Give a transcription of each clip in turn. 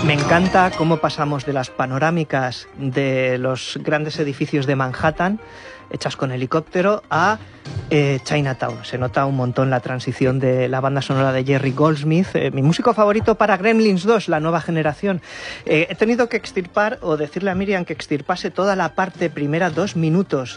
Me encanta cómo pasamos de las panorámicas de los grandes edificios de Manhattan, hechas con helicóptero, a Chinatown. Se nota un montón la transición de la banda sonora de Jerry Goldsmith, mi músico favorito para Gremlins 2, la nueva generación. He tenido que extirpar, o decirle a Miriam que extirpase toda la parte primera, 2 minutos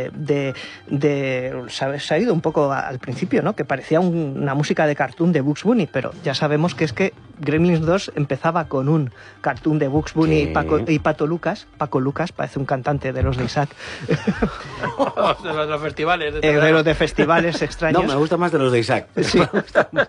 se ha ido un poco al principio, ¿no? Que parecía una música de cartoon de Bugs Bunny, pero ya sabemos que es que Gremlins 2 empezaba con un cartoon de Bugs Bunny y Paco Lucas, parece un cantante de los de Isaac. De los festivales. De los de festivales extraños. No, me gusta más de los de Isaac. Sí. Me gusta más.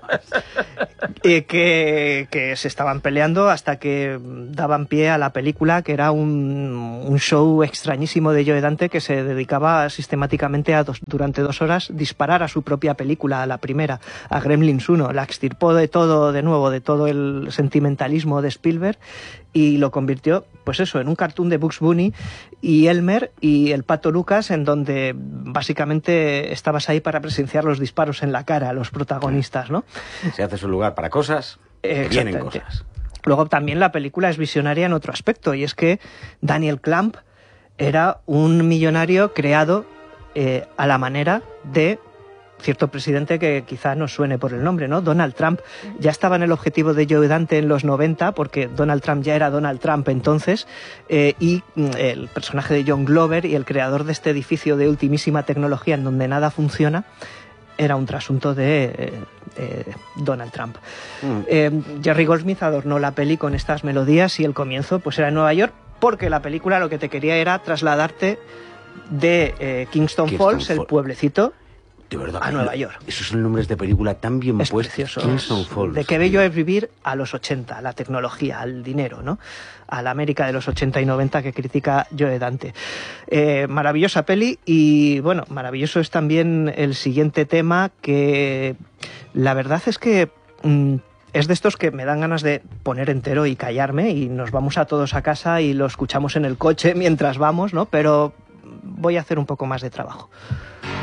Que se estaban peleando hasta que daban pie a la película, que era un show extrañísimo de Joe Dante, que se dedicaba sistemáticamente durante 2 horas disparar a su propia película, a la primera, a Gremlins 1. La extirpó de todo, de nuevo, de todo el sentimentalismo de Spielberg, y lo convirtió, pues eso, en un cartoon de Bugs Bunny y Elmer y el Pato Lucas, en donde básicamente estabas ahí para presenciar los disparos en la cara a los protagonistas, ¿no? Se hace su lugar para cosas, vienen cosas. Luego también la película es visionaria en otro aspecto, y es que Daniel Clamp era un millonario creado a la manera de cierto presidente que quizá nos suene por el nombre, ¿no? Donald Trump. Ya estaba en el objetivo de Joe Dante en los 90, porque Donald Trump ya era Donald Trump entonces, y el personaje de John Glover y el creador de este edificio de ultimísima tecnología en donde nada funciona era un trasunto de Donald Trump. Jerry Goldsmith adornó la peli con estas melodías, y el comienzo pues era en Nueva York, porque la película lo que te quería era trasladarte de Kingston Falls, el pueblecito, de verdad, a Nueva York. Esos son nombres de película tan bien puestos. Kingston Falls. De qué bello es vivir a los 80, la tecnología, al dinero, ¿no? A la América de los 80 y 90 que critica Joe Dante. Maravillosa peli, y bueno, maravilloso es también el siguiente tema, que la verdad es que es de estos que me dan ganas de poner entero y callarme, y nos vamos a todos a casa y lo escuchamos en el coche mientras vamos, ¿no? Pero voy a hacer un poco más de trabajo.